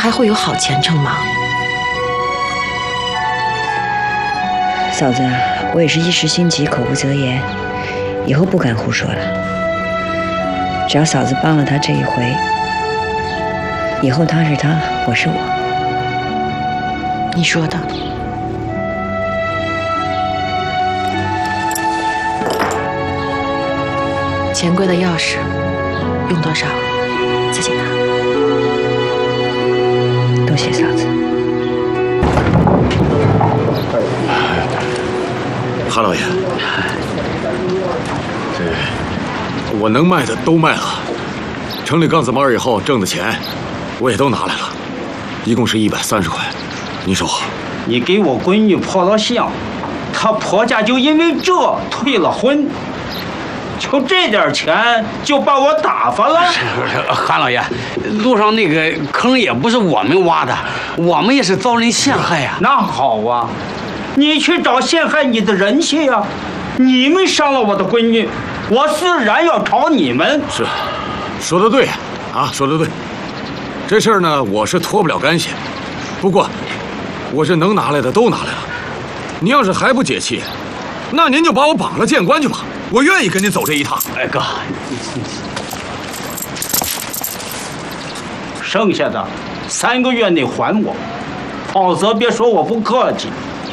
还会有好前程吗？ 嫂子，我也是一时心急，口不择言，以后不敢胡说了。只要嫂子帮了他这一回，以后他是他，我是我。 你说的。钱柜的钥匙用多少自己拿。 多谢嫂子。 韩老爷，我能卖的都卖了，城里杠子猫以后挣的钱，我也都拿来了，一共是130块，您收好。 你给我闺女破了相，她婆家就因为这退了婚，就这点钱就把我打发了。 韩老爷，路上那个坑也不是我们挖的，我们也是遭人陷害呀。 那好啊，你去找陷害你的人去呀！你们伤了我的闺女，我自然要找你们。 是，说得对啊，说得对。这事儿呢，我是脱不了干系，不过我这能拿来的都拿来了。您要是还不解气，那您就把我绑了见官去吧，我愿意跟您走这一趟。 哎哥， 剩下的3个月内还我，否则别说我不客气。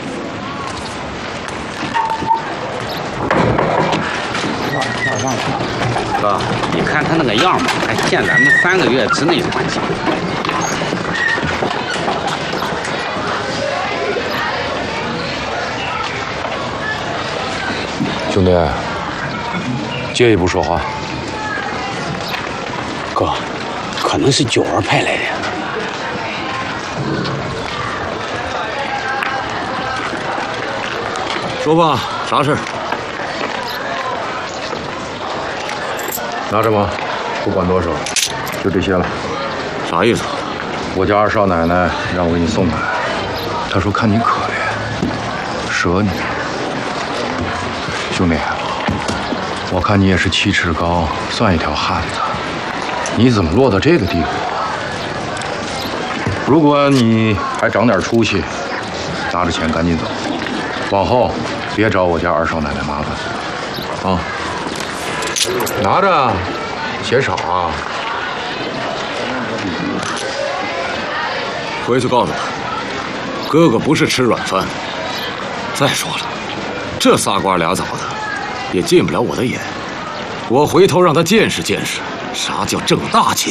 哥，你看他那个样吧，还欠咱们3个月之内还清。 兄弟，借一步说话。 哥，可能是九儿派来的。 说吧，啥事儿？ 拿着吧，不管多少，就这些了。 啥意思？ 我家二少奶奶让我给你送来，她说看你可怜，舍你。兄弟，我看你也是7尺高，算一条汉子，你怎么落到这个地步？如果你还长点出息，拿着钱赶紧走，往后别找我家二少奶奶麻烦啊！拿着，嫌少啊！ 回去告诉他，哥哥不是吃软饭。再说了，这仨瓜俩枣的，也进不了我的眼。我回头让他见识见识，啥叫挣大钱。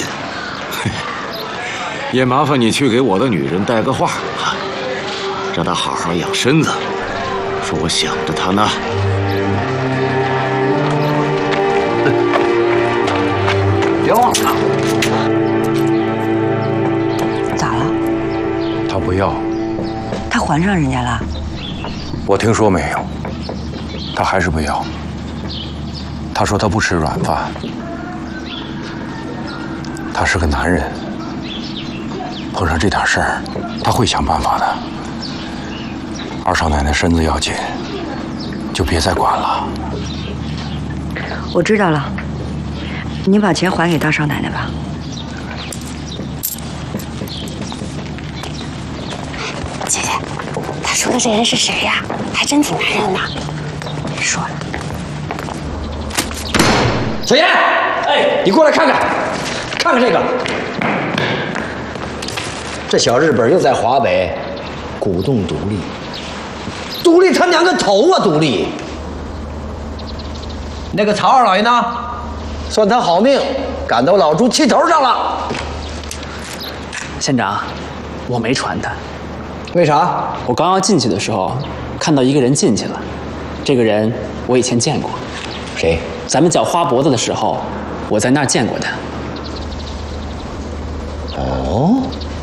也麻烦你去给我的女人带个话啊，让她好好养身子，说我想着她呢。 别忘了。 咋了？ 他不要， 他还上人家了？ 我听说没有，他还是不要。他说他不吃软饭，他是个男人，碰上这点事儿，他会想办法的。二少奶奶身子要紧，就别再管了。 我知道了，你把钱还给大少奶奶吧。 姐姐，他说的这人是谁呀？还真挺男人的。 说了。 小燕，哎，你过来看看，看看这个。这小日本又在华北鼓动独立，独立他娘个头啊！独立！那个曹二老爷呢？算他好命，赶到老朱气头上了。 县长，我没传他。 为啥？ 我刚要进去的时候，看到一个人进去了。这个人我以前见过。 谁？ 咱们绞花脖子的时候，我在那儿见过他。 哦，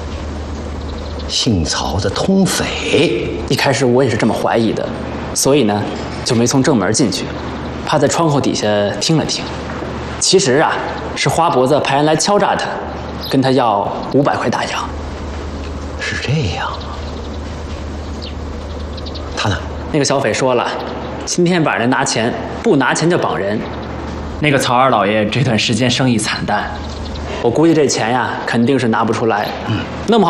姓曹的通匪。 一开始我也是这么怀疑的，所以呢，就没从正门进去，趴在窗户底下听了听。其实啊，是花脖子派人来敲诈他，跟他要500块大洋。 是这样啊？他呢？ 那个小匪说了，今天晚上拿钱，不拿钱就绑人。那个曹二老爷这段时间生意惨淡，我估计这钱呀肯定是拿不出来。那么好。